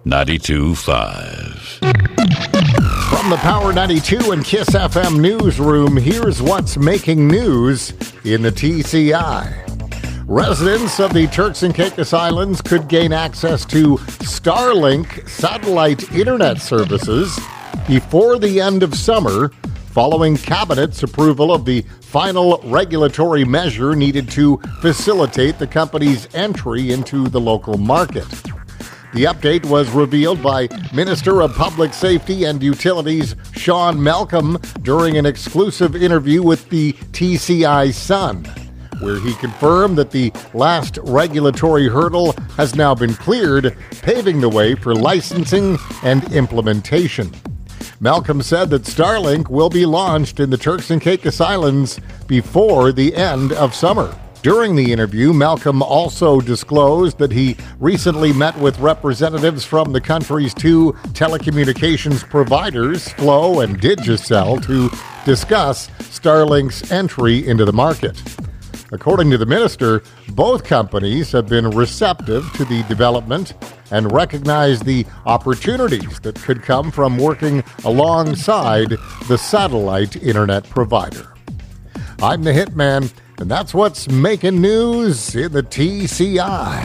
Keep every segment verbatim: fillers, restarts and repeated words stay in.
ninety-two point five. From the Power ninety-two and Kiss F M newsroom, here's what's making news in the T C I. Residents of the Turks and Caicos Islands could gain access to Starlink satellite internet services before the end of summer, following Cabinet's approval of the final regulatory measure needed to facilitate the company's entry into the local market. The update was revealed by Minister of Public Safety and Utilities Sean Malcolm during an exclusive interview with the T C I Sun, where he confirmed that the last regulatory hurdle has now been cleared, paving the way for licensing and implementation. Malcolm said that Starlink will be launched in the Turks and Caicos Islands before the end of summer. During the interview, Malcolm also disclosed that he recently met with representatives from the country's two telecommunications providers, Flow and Digicel, to discuss Starlink's entry into the market. According to the minister, both companies have been receptive to the development and recognize the opportunities that could come from working alongside the satellite internet provider. I'm the Hitman, and that's what's making news in the T C I.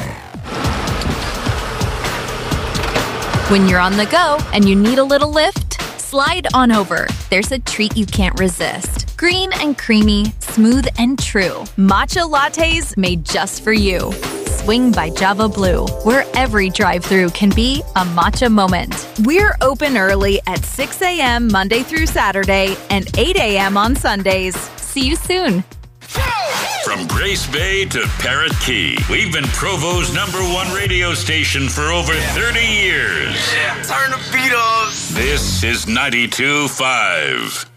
When you're on the go and you need a little lift, slide on over. There's a treat you can't resist. Green and creamy, smooth and true. Matcha lattes made just for you. Swing by Java Blue, where every drive-thru can be a matcha moment. We're open early at six a.m. Monday through Saturday and eight a.m. on Sundays. See you soon. From Grace Bay to Parrot Key, we've been Provo's number one radio station for over thirty years. Yeah, turn the beat up. This is ninety-two point five.